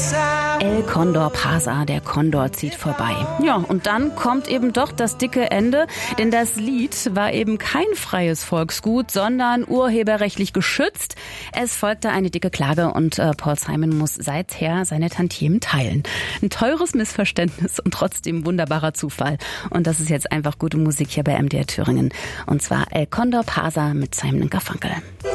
El Condor Pasa, der Kondor zieht vorbei. Ja, und dann kommt eben doch das dicke Ende, denn das Lied war eben kein freies Volksgut, sondern urheberrechtlich geschützt. Es folgte eine dicke Klage und Paul Simon muss seither seine Tantiemen teilen. Ein teures Missverständnis und trotzdem wunderbarer Zufall. Und das ist jetzt einfach gute Musik hier bei MDR Thüringen. Und zwar El Condor Pasa mit Simon & Garfunkel.